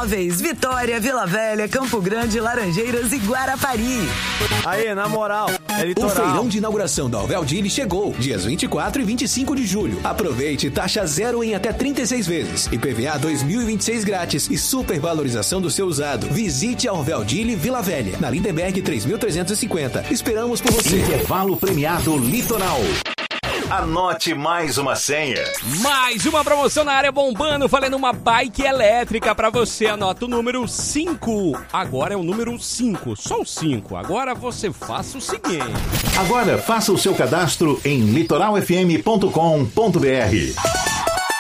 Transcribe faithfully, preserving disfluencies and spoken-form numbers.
Imóveis, Vitória, Vila Velha, Campo Grande, Laranjeiras e Guarapari. Aí, na moral, é litoral. O feirão de inauguração da Alveldile chegou, dias vinte e quatro e vinte e cinco de julho. Aproveite taxa zero em até trinta e seis vezes, I P V A dois mil e vinte e seis grátis e supervalorização do seu usado. Visite a Alveldile Vila Velha, na Lindenberg três mil trezentos e cinquenta. Esperamos por você. Intervalo premiado Litoral. Anote mais uma senha. Mais uma promoção na área bombando, valendo uma bike elétrica pra você. Anota o número cinco. Agora é o número cinco, só o cinco. Agora você faça o seguinte. Agora faça o seu cadastro em litoral f m ponto com ponto b r.